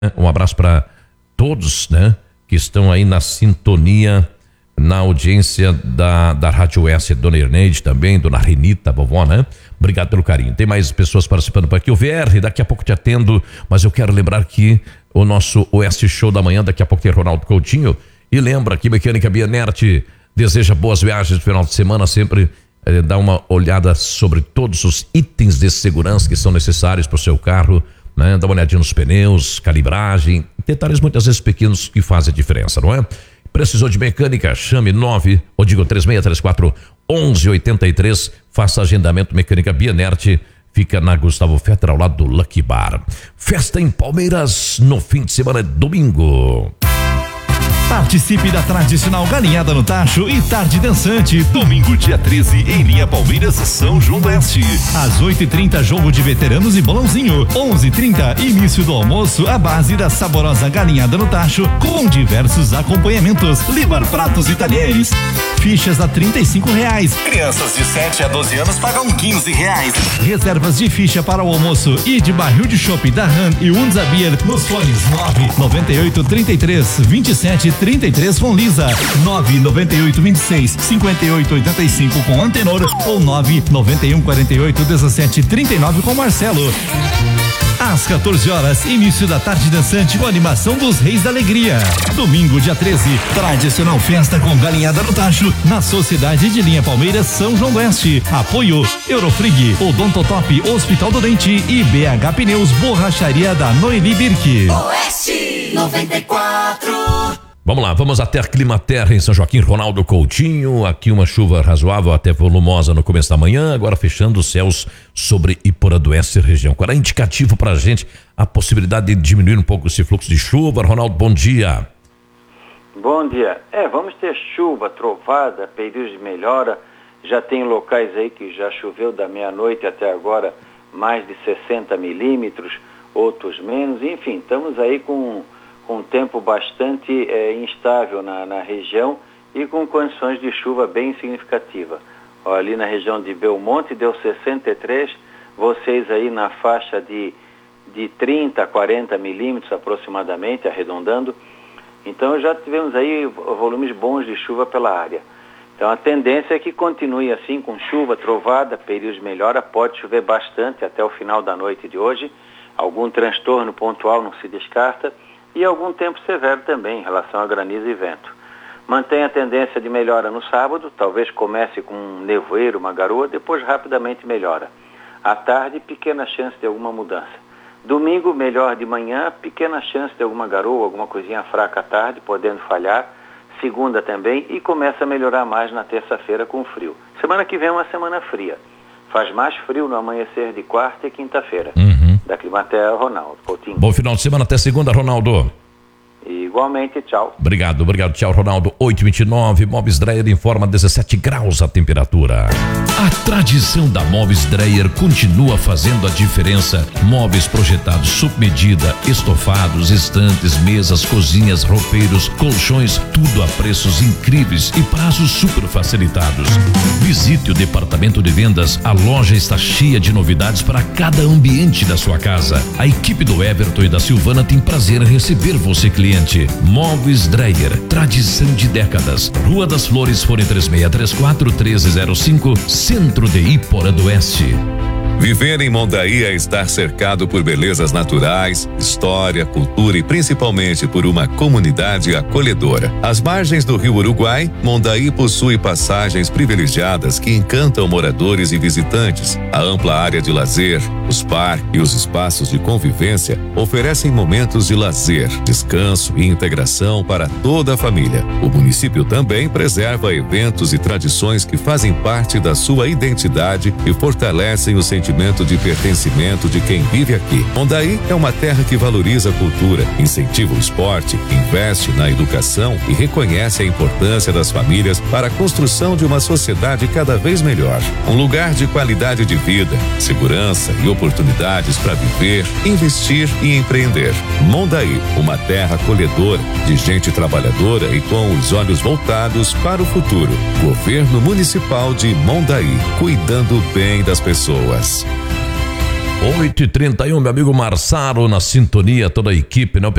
Um abraço para todos, né, que estão aí na sintonia, na audiência da Rádio S, Dona Irneide também, Dona Renita, vovó, né? Obrigado pelo carinho. Tem mais pessoas participando por aqui. O VR, daqui a pouco te atendo, mas eu quero lembrar que o nosso OS Show da manhã, daqui a pouco tem Ronaldo Coutinho. E lembra que Mecânica Bianert deseja boas viagens no final de semana, sempre dá uma olhada sobre todos os itens de segurança que são necessários para o seu carro, né? Dá uma olhadinha nos pneus, calibragem, detalhes muitas vezes pequenos que fazem a diferença, não é? Precisou de mecânica? Chame 3634-1183, faça agendamento. Mecânica Bianert, fica na Gustavo Fetter, ao lado do Lucky Bar. Festa em Palmeiras no fim de semana, domingo. Participe da tradicional galinhada no tacho e tarde dançante, domingo dia 13 em Linha Palmeiras, São João Oeste. Às 8h30, jogo de veteranos e bolãozinho. 11h30, início do almoço, a base da saborosa galinhada no tacho, com diversos acompanhamentos, Libar pratos e talheres. Fichas a R$35. Crianças de 7 a 12 anos pagam R$15. Reservas de ficha para o almoço e de barril de chopp da Han e Unzabier nos fones 998332733 com Lisa, 998265885 com Antenor ou 991481739 com Marcelo. Às 14 horas, início da tarde dançante com a animação dos Reis da Alegria. Domingo, dia 13, tradicional festa com galinhada no tacho, na Sociedade de Linha Palmeiras, São João Oeste. Apoio Eurofrig, Odontotop, Hospital do Dente e BH Pneus, Borracharia da Noeli Birk. Oeste 94. Vamos lá, vamos até a Climaterra em São Joaquim. Ronaldo Coutinho, aqui uma chuva razoável até volumosa no começo da manhã, agora fechando os céus sobre Iporã do Oeste região. Qual é indicativo pra gente a possibilidade de diminuir um pouco esse fluxo de chuva? Ronaldo, bom dia. Bom dia. Vamos ter chuva, trovada, períodos de melhora. Já tem locais aí que já choveu da meia-noite até agora mais de 60 milímetros, outros menos. Enfim, estamos aí com um tempo bastante instável na região e com condições de chuva bem significativa. Ali na região de Belmonte deu 63, vocês aí na faixa de 30 a 40 milímetros aproximadamente, arredondando. Então já tivemos aí volumes bons de chuva pela área. Então a tendência é que continue assim, com chuva, trovada, períodos de melhora, pode chover bastante até o final da noite de hoje. Algum transtorno pontual não se descarta. E algum tempo severo também em relação a granizo e vento. Mantém a tendência de melhora no sábado, talvez comece com um nevoeiro, uma garoa, depois rapidamente melhora. À tarde, pequena chance de alguma mudança. Domingo, melhor de manhã, pequena chance de alguma garoa, alguma coisinha fraca à tarde, podendo falhar. Segunda também, e começa a melhorar mais na terça-feira com frio. Semana que vem é uma semana fria. Faz mais frio no amanhecer de quarta e quinta-feira. Da Climaterra, Ronaldo Coutinho. Bom final de semana, até segunda, Ronaldo. Igualmente, tchau. Obrigado, tchau, Ronaldo. 8h29, Móveis Dreyer informa 17 graus a temperatura. A tradição da Móveis Dreyer continua fazendo a diferença. Móveis projetados sob medida, estofados, estantes, mesas, cozinhas, roupeiros, colchões, tudo a preços incríveis e prazos super facilitados. Visite o departamento de vendas, a loja está cheia de novidades para cada ambiente da sua casa. A equipe do Everton e da Silvana tem prazer em receber você, cliente. Móveis Dreyer, tradição de décadas. Rua das Flores, fone 3634-1305, Centro de Iporã do Oeste. Viver em Mondaí é estar cercado por belezas naturais, história, cultura e principalmente por uma comunidade acolhedora. Às margens do Rio Uruguai, Mondaí possui passagens privilegiadas que encantam moradores e visitantes. A ampla área de lazer, os parques e os espaços de convivência oferecem momentos de lazer, descanso e integração para toda a família. O município também preserva eventos e tradições que fazem parte da sua identidade e fortalecem o sentimento de pertencimento de quem vive aqui. Mondaí é uma terra que valoriza a cultura, incentiva o esporte, investe na educação e reconhece a importância das famílias para a construção de uma sociedade cada vez melhor. Um lugar de qualidade de vida, segurança e oportunidades para viver, investir e empreender. Mondaí, uma terra acolhedora, de gente trabalhadora e com os olhos voltados para o futuro. Governo Municipal de Mondaí, cuidando bem das pessoas. 8h31, meu amigo Marçaro na sintonia, toda a equipe, né?